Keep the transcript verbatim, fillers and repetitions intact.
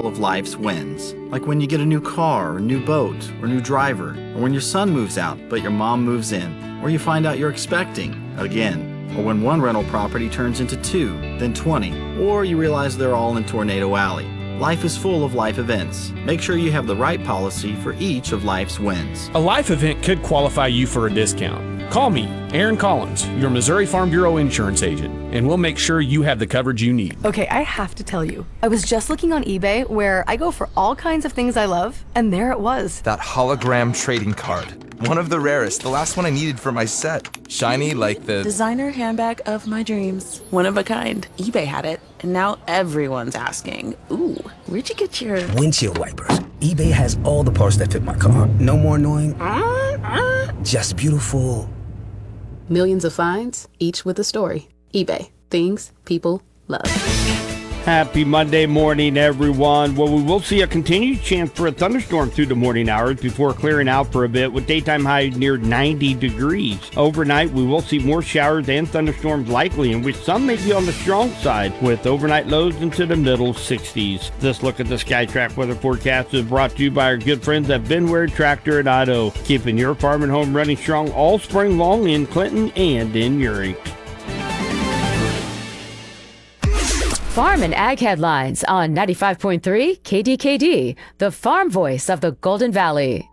all of life's wins. Like when you get a new car, or new boat, or new driver, or when your son moves out, but your mom moves in, or you find out you're expecting again, or when one rental property turns into two, then twenty, or you realize they're all in Tornado Alley. Life is full of life events. Make sure you have the right policy for each of life's wins. A life event could qualify you for a discount. Call me, Aaron Collins, your Missouri Farm Bureau insurance agent, and we'll make sure you have the coverage you need. Okay, I have to tell you, I was just looking on eBay where I go for all kinds of things I love, and there it was. That hologram trading card. One of the rarest, the last one I needed for my set. Shiny like the designer handbag of my dreams. One of a kind. eBay had it, and now everyone's asking, ooh, where'd you get your windshield wipers? eBay has all the parts that fit my car. No more annoying, uh, uh, just beautiful. Millions of finds, each with a story. eBay. Things people love. Happy Monday morning, everyone. Well, we will see a continued chance for a thunderstorm through the morning hours before clearing out for a bit with daytime highs near ninety degrees. Overnight, we will see more showers and thunderstorms likely, in which some may be on the strong side, with overnight lows into the middle sixties. This look at the SkyTrack weather forecast is brought to you by our good friends at Benware Tractor and Auto, keeping your farm and home running strong all spring long in Clinton and in Urick. Farm and Ag headlines on ninety-five point three K D K D, the farm voice of the Golden Valley.